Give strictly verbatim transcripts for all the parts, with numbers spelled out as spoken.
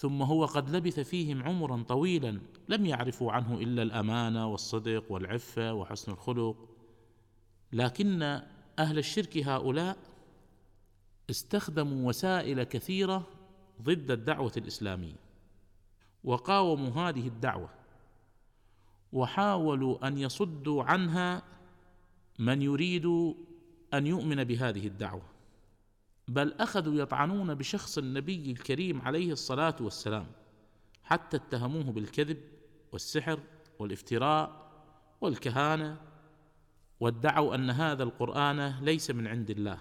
ثم هو قد لبث فيهم عمرا طويلا لم يعرفوا عنه إلا الأمانة والصدق والعفة وحسن الخلق. لكن أهل الشرك هؤلاء استخدموا وسائل كثيرة ضد الدعوة الإسلامية، وقاوموا هذه الدعوة، وحاولوا أن يصدوا عنها من يريد أن يؤمن بهذه الدعوة، بل أخذوا يطعنون بشخص النبي الكريم عليه الصلاة والسلام، حتى اتهموه بالكذب والسحر والافتراء والكهانة، وادعوا أن هذا القرآن ليس من عند الله،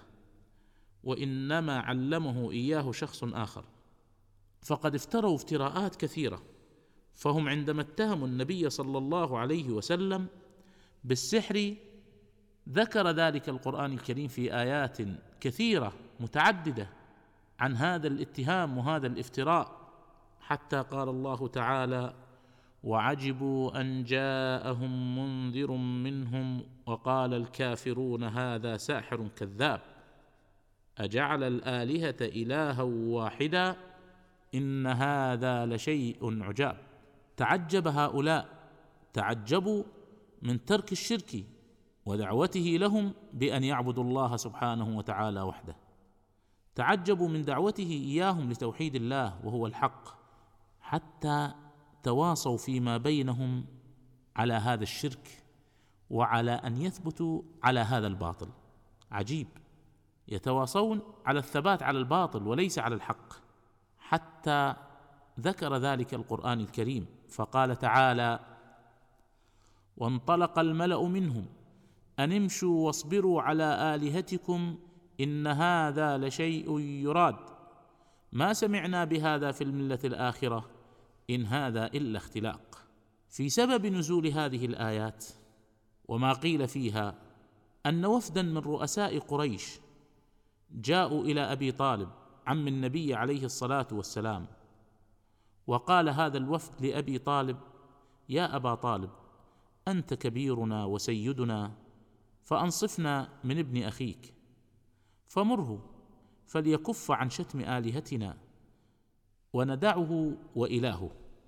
وإنما علمه إياه شخص آخر. فقد افتروا افتراءات كثيرة. فهم عندما اتهموا النبي صلى الله عليه وسلم بالسحر ذكر ذلك القرآن الكريم في آيات كثيرة متعددة عن هذا الاتهام وهذا الافتراء، حتى قال الله تعالى: وعجبوا أن جاءهم منذر منهم وقال الكافرون هذا ساحر كذاب أجعل الآلهة إلها واحدا إن هذا لشيء عجاب. تعجب هؤلاء، تعجبوا من ترك الشرك ودعوته لهم بأن يعبدوا الله سبحانه وتعالى وحده، تعجبوا من دعوته إياهم لتوحيد الله وهو الحق، حتى تواصوا فيما بينهم على هذا الشرك وعلى أن يثبتوا على هذا الباطل. عجيب، يتواصون على الثبات على الباطل وليس على الحق، حتى ذكر ذلك القرآن الكريم فقال تعالى: وانطلق الملأ منهم أن امشوا واصبروا على آلهتكم إن هذا لشيء يراد ما سمعنا بهذا في الملة الآخرة إن هذا إلا اختلاق. في سبب نزول هذه الآيات وما قيل فيها أن وفدا من رؤساء قريش جاءوا إلى أبي طالب عم النبي عليه الصلاة والسلام، وقال هذا الوفد لأبي طالب: يا أبا طالب، أنت كبيرنا وسيدنا، فأنصفنا من ابن أخيك، فمره فليكف عن شتم آلهتنا وندعه وإلهه.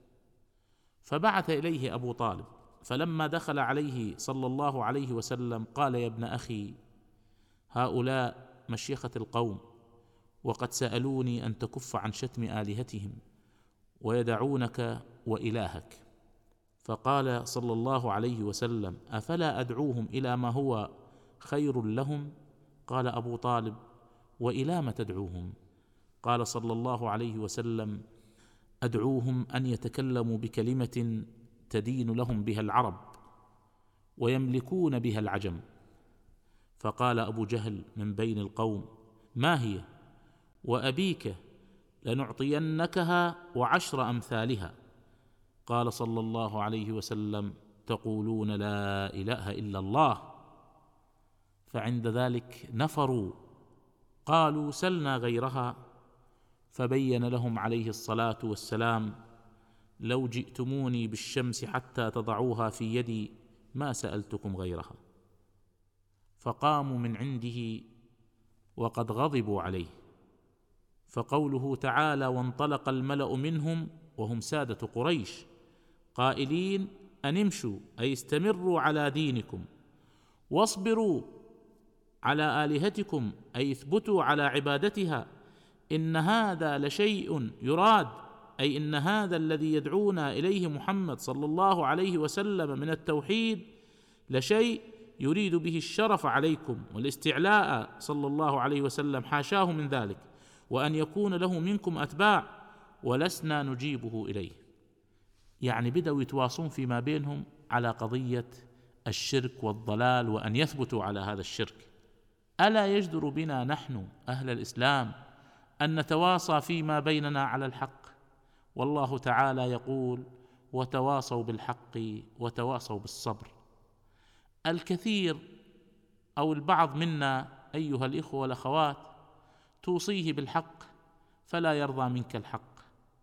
فبعث إليه أبو طالب، فلما دخل عليه صلى الله عليه وسلم قال: يا ابن أخي، هؤلاء مشيخة القوم، وقد سألوني أن تكف عن شتم آلهتهم ويدعونك وإلهك. فقال صلى الله عليه وسلم: أفلا أدعوهم إلى ما هو خير لهم؟ قال أبو طالب: وإلى ما تدعوهم؟ قال صلى الله عليه وسلم: أدعوهم أن يتكلموا بكلمة تدين لهم بها العرب ويملكون بها العجم. فقال أبو جهل من بين القوم: ما هي؟ وأبيك لنعطينكها وعشر أمثالها. قال صلى الله عليه وسلم: تقولون لا إله إلا الله. فعند ذلك نفروا، قالوا: سلنا غيرها. فبين لهم عليه الصلاة والسلام: لو جئتموني بالشمس حتى تضعوها في يدي ما سألتكم غيرها. فقاموا من عنده وقد غضبوا عليه. فقوله تعالى: وانطلق الملأ منهم، وهم سادة قريش، قائلين: أن امشوا، أي استمروا على دينكم، واصبروا على آلهتكم، أي اثبتوا على عبادتها، إن هذا لشيء يراد، أي إن هذا الذي يدعونا إليه محمد صلى الله عليه وسلم من التوحيد لشيء يريد به الشرف عليكم والاستعلاء صلى الله عليه وسلم، حاشاه من ذلك، وأن يكون له منكم أتباع ولسنا نجيبه إليه. يعني بدأوا يتواصون فيما بينهم على قضية الشرك والضلال وأن يثبتوا على هذا الشرك. ألا يجدر بنا نحن أهل الإسلام أن نتواصى فيما بيننا على الحق؟ والله تعالى يقول: وتواصوا بالحق وتواصوا بالصبر. الكثير أو البعض منا أيها الإخوة والأخوات توصيه بالحق فلا يرضى منك الحق،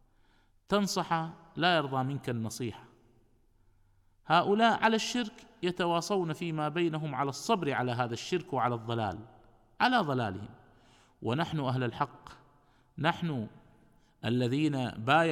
تنصح لا يرضى منك النصيحة. هؤلاء على الشرك يتواصون فيما بينهم على الصبر على هذا الشرك وعلى الضلال، على ضلالهم. ونحن أهل الحق، نحن الذين بايعوا